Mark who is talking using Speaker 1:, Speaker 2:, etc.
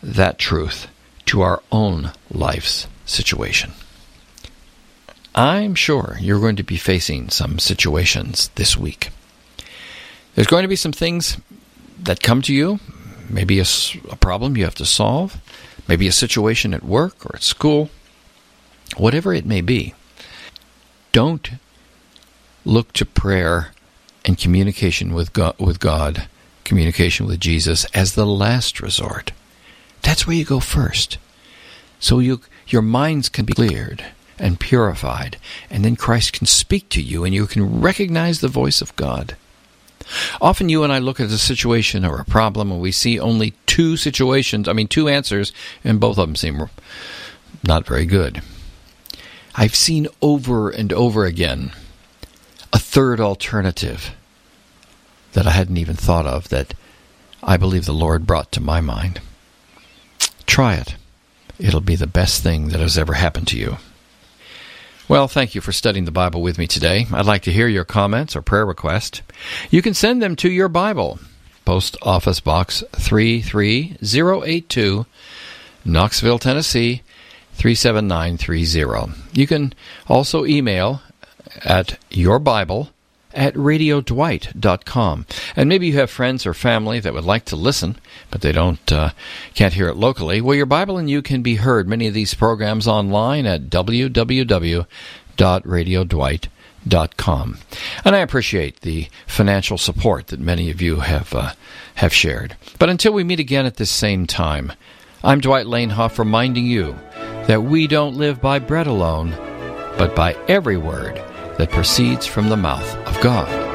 Speaker 1: that truth to our own life's situation. I'm sure you're going to be facing some situations this week. There's going to be some things that come to you, maybe a problem you have to solve, maybe a situation at work or at school, whatever it may be. Don't look to prayer and communication with God, communication with Jesus as the last resort. That's where you go first. So your minds can be cleared and purified, and then Christ can speak to you and you can recognize the voice of God. Often you and I look at a situation or a problem and we see only two answers, and both of them seem not very good. I've seen over and over again a third alternative that I hadn't even thought of that I believe the Lord brought to my mind. Try it. It'll be the best thing that has ever happened to you. Well, thank you for studying the Bible with me today. I'd like to hear your comments or prayer requests. You can send them to Your Bible, Post Office Box 33082, Knoxville, Tennessee 37930. You can also email at yourbible@radiodwight.com. And maybe you have friends or family that would like to listen, but they can't hear it locally. Well, Your Bible and you can be heard. Many of these programs online at www.radiodwight.com. And I appreciate the financial support that many of you have shared. But until we meet again at this same time, I'm Dwight Lanehoff reminding you that we don't live by bread alone, but by every word that proceeds from the mouth of God.